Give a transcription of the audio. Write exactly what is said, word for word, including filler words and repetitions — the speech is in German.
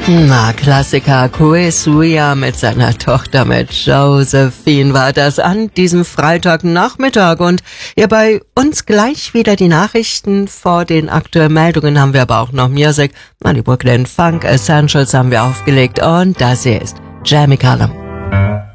Na, Klassiker, Chris Rea mit seiner Tochter, mit Josephine war das an diesem Freitagnachmittag. Und ja, bei uns gleich wieder die Nachrichten. Vor den aktuellen Meldungen haben wir aber auch noch Musik. Na, die Brooklyn Funk Essentials haben wir aufgelegt und das hier ist Jamie Cullum.